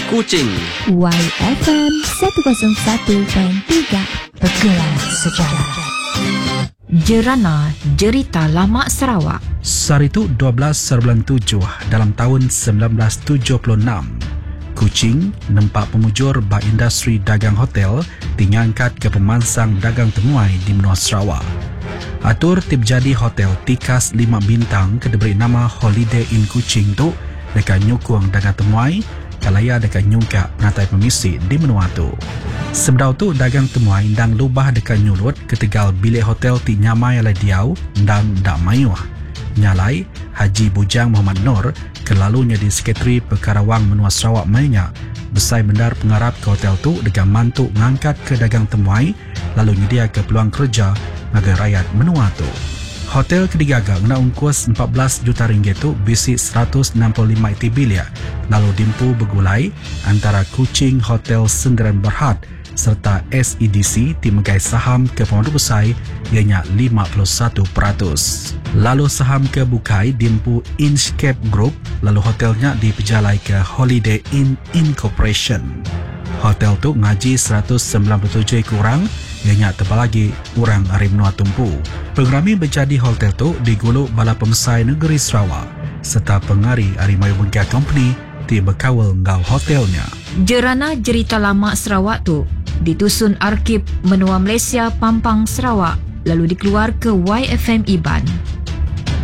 Kuching. YFM 101.3 Pergelar Sejarah. Jerana Jerita Lama Sarawak. Saritu 12/7 dalam tahun 1976. Kuching nampak pemujur bak industri dagang hotel diangkat ke pemansang dagang temuai di benua Sarawak. Atur tip jadi hotel Tikas 5 bintang ke diberi nama Holiday Inn Kuching tu dekat nyukung dagang temuai kalaya dekat nyungkak penatai pemisi di menua tu. Sebedau tu dagang temuai dan lubah dekat nyulut ketegal bilik hotel ti nyamai alai diau dan dak mayuh. Nyalai Haji Bujang Muhammad Nur kelalunya di Sekretari Perkara Wang Menua Sarawak mainnya besai bendar pengarap ke hotel tu dengan mantuk ngangkat ke dagang temuai lalu nyedia ke peluang kerja bagi rakyat menua tu. Hotel kedigaga kena ungkus 14 juta ringgit tu bisi 165 iti bilik lalu dimpu bergulai antara Kuching Hotel Sendirian Berhad serta SEDC timegai saham ke pemandu besai ianya 51%. Lalu saham ke bukai dimpu Inchcape Group lalu hotelnya dipejalai ke Holiday Inn Incorporation. Hotel tu ngaji 197 kurang ianya tebal lagi orang hari menua tumpu. Pengerami berjadi hotel tu diguluk Bala Pemesai Negeri Sarawak serta pengari Arimayu Bengkai Company di berkawal ngau hotelnya. Jerana Jerita Lama Sarawak tu ditusun Arkib Menua Malaysia Pampang Sarawak lalu dikeluar ke YFM Iban.